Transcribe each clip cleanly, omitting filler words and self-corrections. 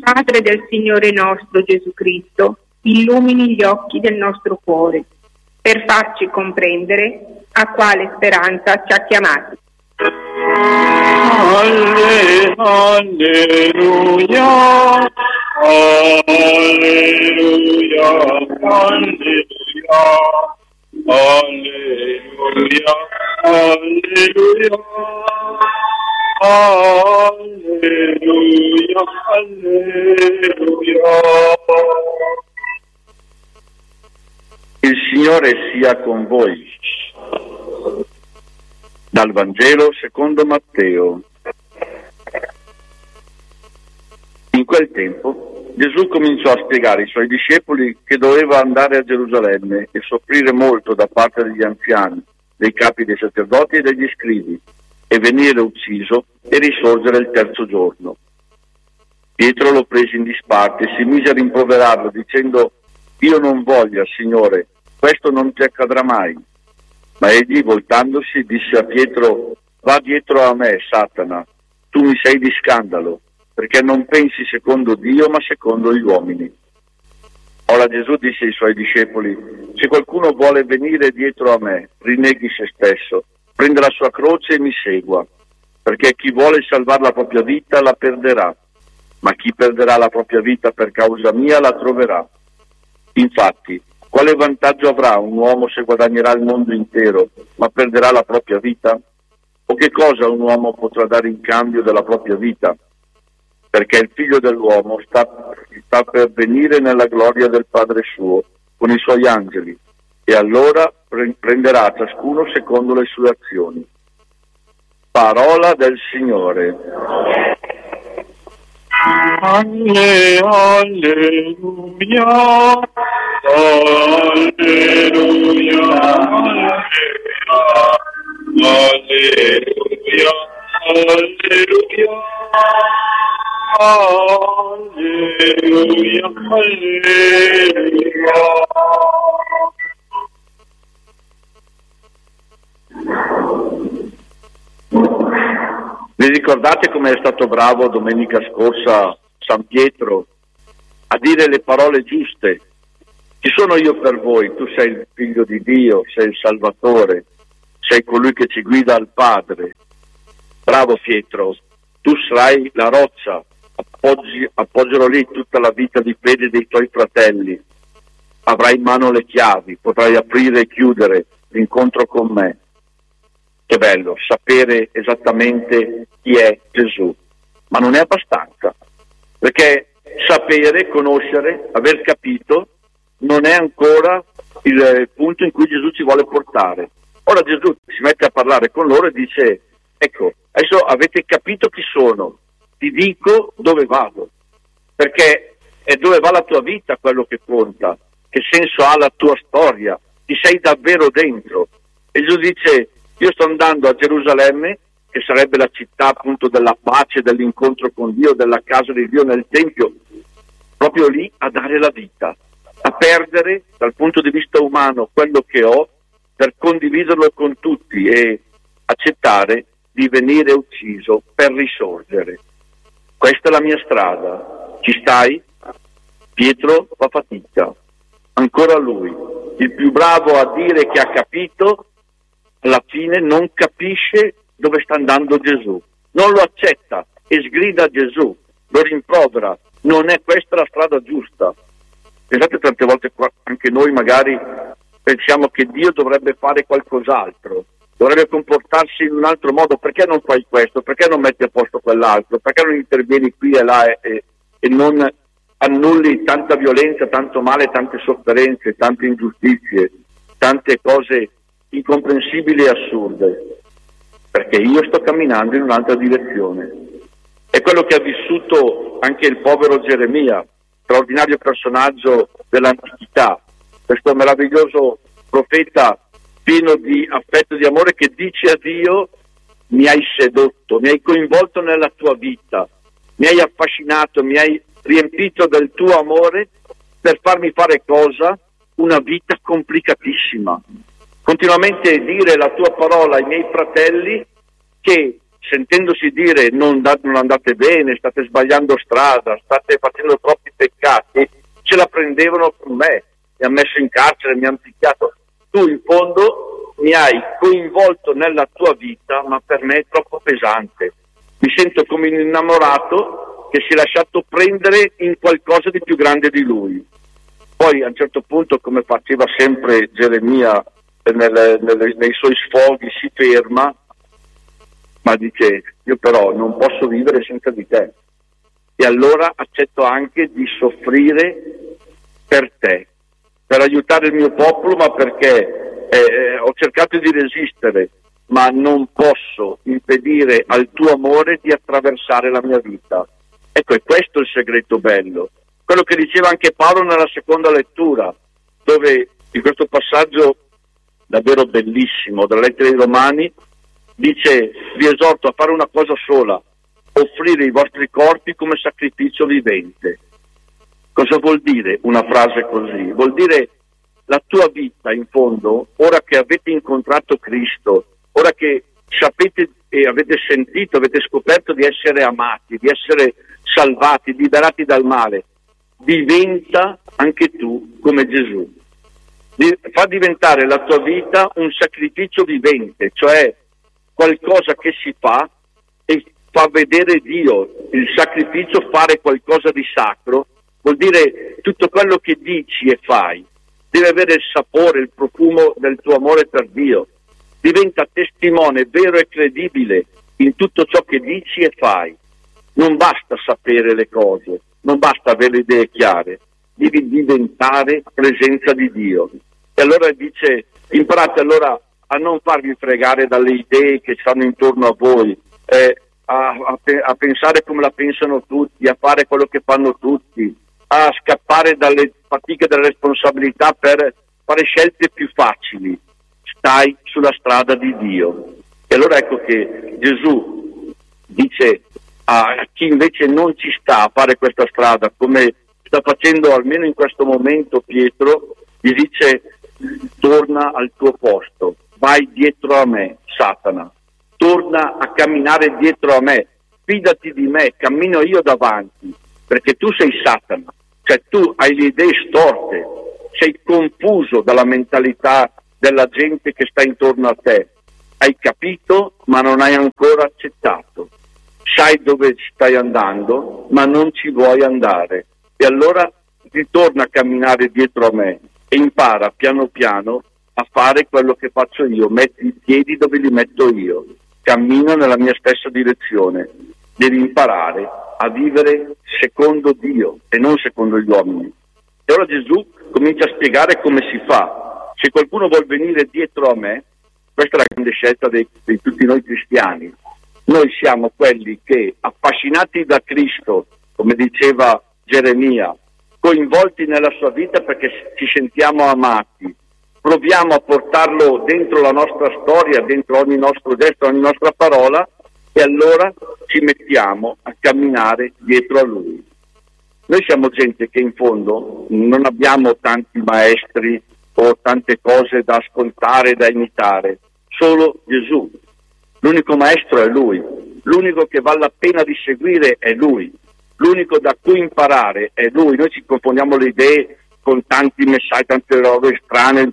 Padre del Signore nostro Gesù Cristo, illumini gli occhi del nostro cuore, per farci comprendere a quale speranza ci ha chiamati. Alleluia, alleluia, alleluia, alleluia, alleluia, alleluia. Il Signore sia con voi. Dal Vangelo secondo Matteo. In quel tempo Gesù cominciò a spiegare ai suoi discepoli che doveva andare a Gerusalemme e soffrire molto da parte degli anziani, dei capi dei sacerdoti e degli scribi, e venire ucciso e risorgere il terzo giorno. Pietro lo prese in disparte e si mise a rimproverarlo dicendo: «Io non voglio, Signore, questo non ti accadrà mai». Ma egli, voltandosi, disse a Pietro: «Va dietro a me, Satana, tu mi sei di scandalo, perché non pensi secondo Dio, ma secondo gli uomini». Ora Gesù disse ai suoi discepoli: «Se qualcuno vuole venire dietro a me, rinneghi se stesso, prenda la sua croce e mi segua, perché chi vuole salvare la propria vita la perderà, ma chi perderà la propria vita per causa mia la troverà. Infatti, quale vantaggio avrà un uomo se guadagnerà il mondo intero, ma perderà la propria vita? O che cosa un uomo potrà dare in cambio della propria vita? Perché il Figlio dell'uomo sta per venire nella gloria del Padre suo, con i suoi angeli, e allora prenderà ciascuno secondo le sue azioni». Parola del Signore. Alleluia, alleluia, alleluia, alleluia, alleluia, alleluia. Vi ricordate come è stato bravo domenica scorsa San Pietro a dire le parole giuste? Ci sono io per voi, tu sei il Figlio di Dio, sei il Salvatore, sei colui che ci guida al Padre. Bravo Pietro, tu sarai la roccia, appoggerò lì tutta la vita di fede dei tuoi fratelli, avrai in mano le chiavi, potrai aprire e chiudere l'incontro con me. Che bello, sapere esattamente chi è Gesù, ma non è abbastanza, perché sapere, conoscere, aver capito non è ancora il punto in cui Gesù ci vuole portare. Ora Gesù si mette a parlare con loro e dice: ecco, adesso avete capito chi sono, ti dico dove vado, perché è dove va la tua vita quello che conta, che senso ha la tua storia, ti sei davvero dentro. E Gesù dice: io sto andando a Gerusalemme, che sarebbe la città appunto della pace, dell'incontro con Dio, della casa di Dio nel Tempio, proprio lì a dare la vita, a perdere dal punto di vista umano quello che ho per condividerlo con tutti e accettare di venire ucciso per risorgere. Questa è la mia strada. Ci stai? Pietro fa fatica. Ancora lui, il più bravo a dire che ha capito, alla fine non capisce dove sta andando Gesù, non lo accetta e sgrida a Gesù, lo rimprovera, non è questa la strada giusta. Pensate, tante volte anche noi magari pensiamo che Dio dovrebbe fare qualcos'altro, dovrebbe comportarsi in un altro modo. Perché non fai questo? Perché non metti a posto quell'altro? Perché non intervieni qui e là e non annulli tanta violenza, tanto male, tante sofferenze, tante ingiustizie, tante cose incomprensibili e assurde? Perché io sto camminando in un'altra direzione. È quello che ha vissuto anche il povero Geremia, straordinario personaggio dell'antichità, questo meraviglioso profeta pieno di affetto e di amore che dice a Dio: mi hai sedotto, mi hai coinvolto nella tua vita, mi hai affascinato, mi hai riempito del tuo amore per farmi fare cosa? Una vita complicatissima. Continuamente dire la tua parola ai miei fratelli che sentendosi dire non andate bene, state sbagliando strada, state facendo troppi peccati, ce la prendevano con me, mi hanno messo in carcere, mi hanno picchiato. Tu in fondo mi hai coinvolto nella tua vita, ma per me è troppo pesante. Mi sento come un innamorato che si è lasciato prendere in qualcosa di più grande di lui. Poi a un certo punto, come faceva sempre Geremia nei suoi sfoghi, si ferma, ma dice: io però non posso vivere senza di te, e allora accetto anche di soffrire per te, per aiutare il mio popolo, ma perché ho cercato di resistere, ma non posso impedire al tuo amore di attraversare la mia vita. Ecco, è questo il segreto bello, quello che diceva anche Paolo nella seconda lettura, dove in questo passaggio davvero bellissimo della lettera ai Romani dice: vi esorto a fare una cosa sola, offrire i vostri corpi come sacrificio vivente. Cosa vuol dire una frase così? Vuol dire la tua vita, in fondo, ora che avete incontrato Cristo, ora che sapete e avete sentito, avete scoperto di essere amati, di essere salvati, liberati dal male, diventa anche tu come Gesù. Fa diventare la tua vita un sacrificio vivente, cioè qualcosa che si fa e fa vedere Dio. Il sacrificio, fare qualcosa di sacro, vuol dire tutto quello che dici e fai deve avere il sapore, il profumo del tuo amore per Dio. Diventa testimone vero e credibile in tutto ciò che dici e fai. Non basta sapere le cose, non basta avere le idee chiare, devi diventare presenza di Dio. E allora dice: imparate allora a non farvi fregare dalle idee che stanno intorno a voi, a pensare come la pensano tutti, a fare quello che fanno tutti, a scappare dalle fatiche delle responsabilità per fare scelte più facili. Stai sulla strada di Dio. E allora ecco che Gesù dice a chi invece non ci sta a fare questa strada, come sta facendo almeno in questo momento Pietro, gli dice: torna al tuo posto, vai dietro a me, Satana, torna a camminare dietro a me, fidati di me, cammino io davanti, perché tu sei Satana, cioè tu hai le idee storte, sei confuso dalla mentalità della gente che sta intorno a te, hai capito ma non hai ancora accettato, sai dove stai andando ma non ci vuoi andare, e allora ritorna a camminare dietro a me e impara piano piano a fare quello che faccio io, metti i piedi dove li metto io, cammina nella mia stessa direzione. Devi imparare a vivere secondo Dio e non secondo gli uomini. E ora Gesù comincia a spiegare come si fa. Se qualcuno vuol venire dietro a me, questa è la grande scelta di tutti noi cristiani. Noi siamo quelli che, affascinati da Cristo, come diceva Geremia, coinvolti nella sua vita perché ci sentiamo amati, proviamo a portarlo dentro la nostra storia, dentro ogni nostro gesto, ogni nostra parola, e allora ci mettiamo a camminare dietro a Lui. Noi siamo gente che in fondo non abbiamo tanti maestri o tante cose da ascoltare, da imitare, solo Gesù. L'unico maestro è Lui, l'unico che vale la pena di seguire è Lui, l'unico da cui imparare è Lui. Noi ci confondiamo le idee con tanti messaggi, tante robe strane,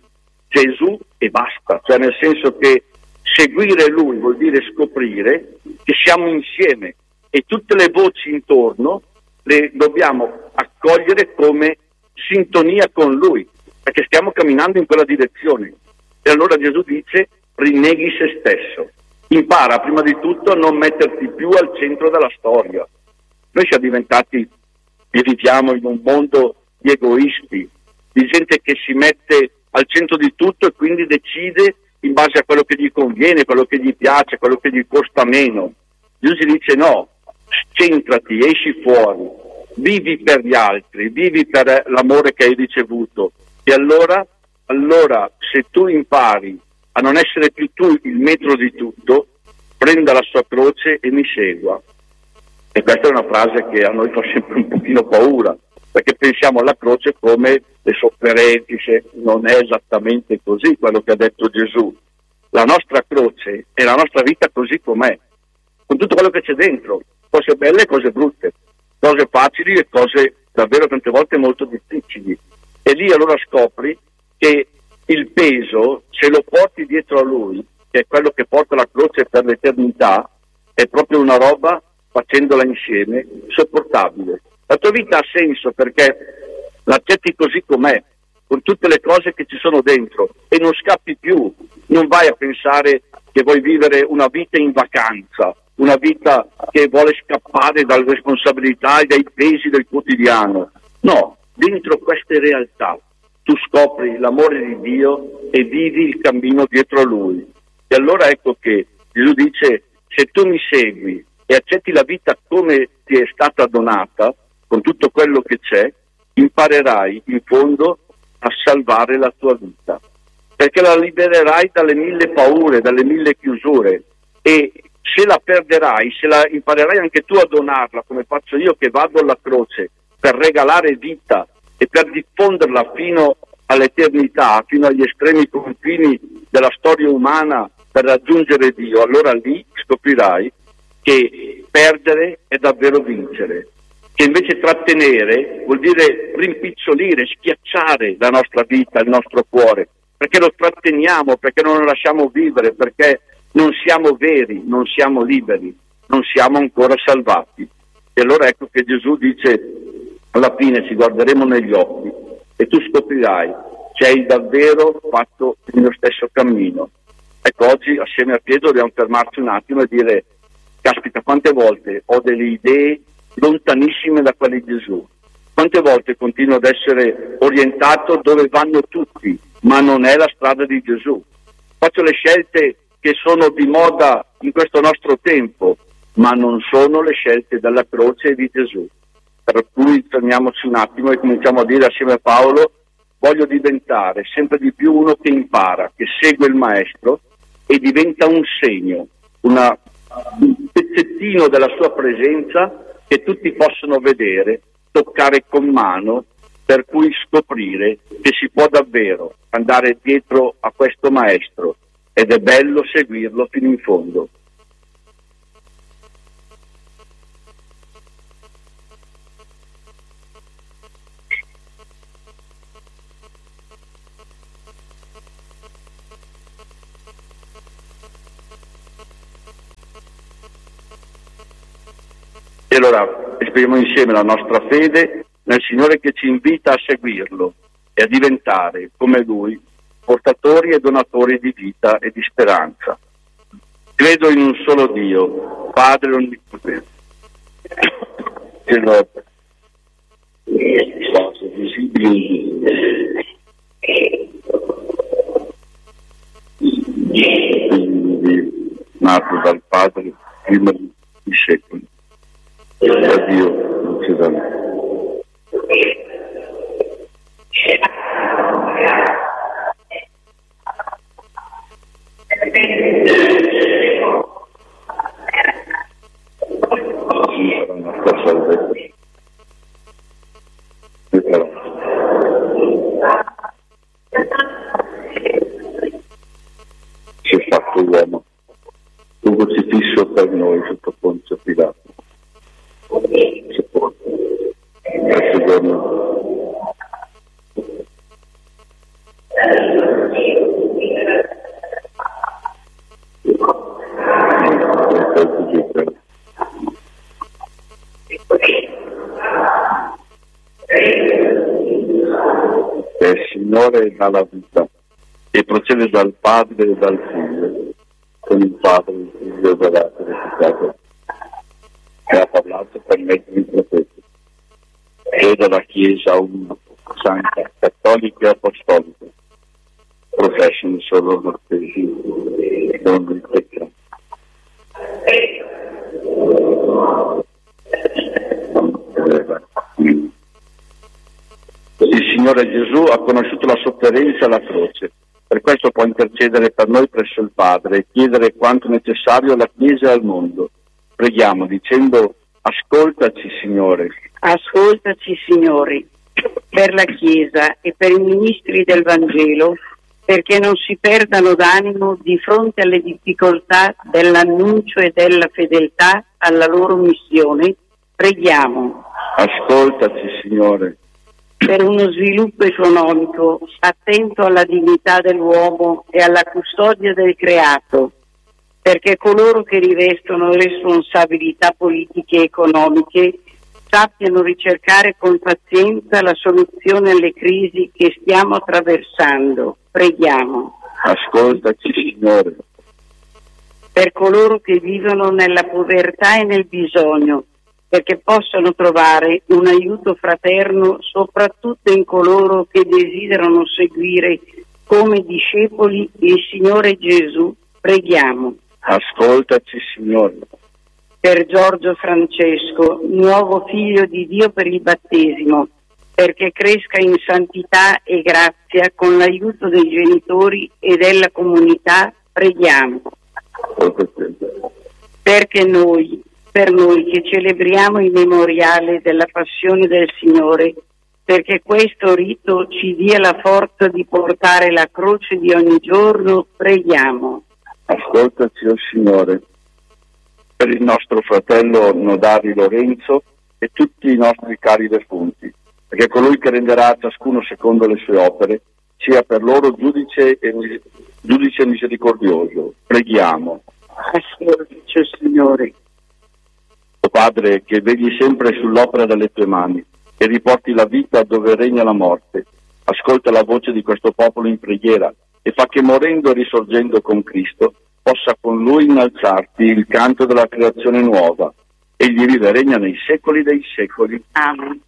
Gesù e basta, cioè nel senso che seguire Lui vuol dire scoprire che siamo insieme e tutte le voci intorno le dobbiamo accogliere come sintonia con Lui, perché stiamo camminando in quella direzione. E allora Gesù dice: rinneghi se stesso, impara prima di tutto a non metterti più al centro della storia. Noi siamo diventati e viviamo in un mondo di egoisti, di gente che si mette al centro di tutto e quindi decide in base a quello che gli conviene, quello che gli piace, quello che gli costa meno. Gesù ci dice: no, centrati, esci fuori, vivi per gli altri, vivi per l'amore che hai ricevuto. E allora se tu impari a non essere più tu il metro di tutto, prenda la sua croce e mi segua. E questa è una frase che a noi fa sempre un pochino paura, perché pensiamo alla croce come le sofferenze. Non è esattamente così quello che ha detto Gesù. La nostra croce è la nostra vita così com'è, con tutto quello che c'è dentro, cose belle e cose brutte, cose facili e cose davvero tante volte molto difficili. E lì allora scopri che il peso, se lo porti dietro a lui, che è quello che porta la croce per l'eternità, è proprio una roba, facendola insieme, sopportabile. La tua vita ha senso perché l'accetti così com'è, con tutte le cose che ci sono dentro, e non scappi più, non vai a pensare che vuoi vivere una vita in vacanza, una vita che vuole scappare dalle responsabilità e dai pesi del quotidiano. No, dentro queste realtà tu scopri l'amore di Dio e vivi il cammino dietro a Lui. E allora ecco che Gesù dice: se tu mi segui e accetti la vita come ti è stata donata, con tutto quello che c'è, imparerai in fondo a salvare la tua vita, perché la libererai dalle 1000 paure, dalle 1000 chiusure, e se la perderai, se la imparerai anche tu a donarla, come faccio io che vado alla croce per regalare vita e per diffonderla fino all'eternità, fino agli estremi confini della storia umana per raggiungere Dio, allora lì scoprirai che perdere è davvero vincere, che invece trattenere vuol dire rimpicciolire, schiacciare la nostra vita, il nostro cuore, perché lo tratteniamo, perché non lo lasciamo vivere, perché non siamo veri, non siamo liberi, non siamo ancora salvati. E allora ecco che Gesù dice, alla fine ci guarderemo negli occhi e tu scoprirai se hai davvero fatto il mio stesso cammino. Ecco, oggi assieme a Pietro dobbiamo fermarci un attimo e dire: caspita, quante volte ho delle idee lontanissime da quelle di Gesù, quante volte continuo ad essere orientato dove vanno tutti, ma non è la strada di Gesù. Faccio le scelte che sono di moda in questo nostro tempo, ma non sono le scelte della croce e di Gesù. Per cui fermiamoci un attimo e cominciamo a dire assieme a Paolo: voglio diventare sempre di più uno che impara, che segue il maestro e diventa un segno, un pezzettino della sua presenza che tutti possono vedere, toccare con mano, per cui scoprire che si può davvero andare dietro a questo maestro ed è bello seguirlo fino in fondo. E allora esprimiamo insieme la nostra fede nel Signore che ci invita a seguirlo e a diventare, come Lui, portatori e donatori di vita e di speranza. Credo in un solo Dio, Padre onnipotente, Signore, cose visibili nato dal Padre prima di secoli. Da Dio non ci dà nulla. La nostra salvezza. Si è fatto uomo, un crocifisso per noi sotto Ponzio Pilato. Questo giorno è il Signore dà la vita e procede dal Padre e dal Figlio, con il Padre e il Figlio dorato e reputato, che ha parlato per mezzo di profeti. Credo alla Chiesa una santa, cattolica e apostolica, professano solo l'ortesi e non il peccato. Il Signore Gesù ha conosciuto la sofferenza e la croce, per questo può intercedere per noi presso il Padre e chiedere quanto necessario alla Chiesa e al mondo. Preghiamo dicendo: ascoltaci, Signore. Ascoltaci, Signore, per la Chiesa e per i ministri del Vangelo, perché non si perdano d'animo di fronte alle difficoltà dell'annuncio e della fedeltà alla loro missione, preghiamo. Ascoltaci, Signore. Per uno sviluppo economico attento alla dignità dell'uomo e alla custodia del creato, perché coloro che rivestono responsabilità politiche e economiche sappiano ricercare con pazienza la soluzione alle crisi che stiamo attraversando. Preghiamo. Ascoltaci, Signore. Per coloro che vivono nella povertà e nel bisogno, perché possano trovare un aiuto fraterno soprattutto in coloro che desiderano seguire come discepoli il Signore Gesù. Preghiamo. Ascoltaci, Signore. Per Giorgio Francesco, nuovo figlio di Dio per il battesimo, perché cresca in santità e grazia con l'aiuto dei genitori e della comunità, preghiamo. Per noi che celebriamo il memoriale della passione del Signore, perché questo rito ci dia la forza di portare la croce di ogni giorno, preghiamo. Ascoltaci, o Signore. Per il nostro fratello Nodari Lorenzo e tutti i nostri cari defunti, perché colui che renderà ciascuno secondo le sue opere sia per loro giudice misericordioso. Preghiamo. Ascoltaci, Signore. O Padre, che vegli sempre sull'opera delle tue mani e riporti la vita dove regna la morte, ascolta la voce di questo popolo in preghiera e fa che morendo e risorgendo con Cristo possa con Lui innalzarti il canto della creazione nuova. Egli vive e regna nei secoli dei secoli. Amen.